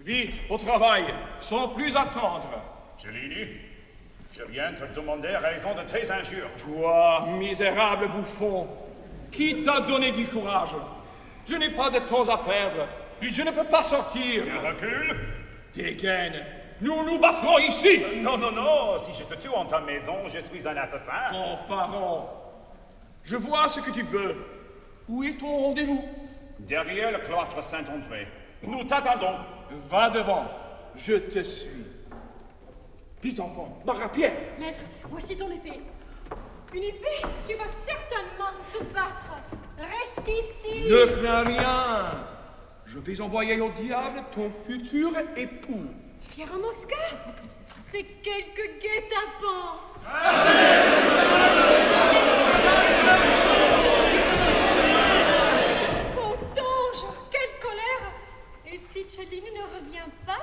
Vite, au travail, sans plus attendre. Cellini, je viens te demander raison de tes injures. Toi, misérable bouffon, qui t'a donné du courage? Je n'ai pas de temps à perdre. Je ne peux pas sortir. Tu recules? Dégaine. Nous nous battrons ici. Non, non, non. Si je te tue en ta maison, je suis un assassin. Fanfaron. Je vois ce que tu veux. Où est ton rendez-vous? Derrière le cloître Saint-André. Nous t'attendons. Va devant. Je te suis. Vite, enfant. Barre à pierre. Maître, voici ton épée. Une épée? Tu vas certainement te battre. Reste ici. Ne crains rien. Je vais envoyer au diable ton futur époux. Fier Mosca? C'est quelque guet-apens. Pauvre ange, quelle colère! Et si Cellini ne revient pas?